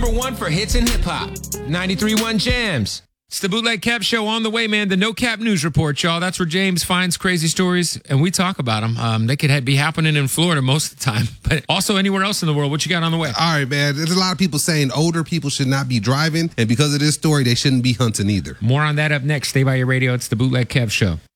number one for hits and hip hop. 93.1 Jams. It's the Bootleg Cap Show on the way, man. The No Cap News Report, y'all. That's where James finds crazy stories, and we talk about them. They could be happening in Florida most of the time, but also anywhere else in the world. What you got on the way? All right, man. There's a lot of people saying older people should not be driving, and because of this story, they shouldn't be hunting either. More on that up next. Stay by your radio. It's the Bootleg Cap Show.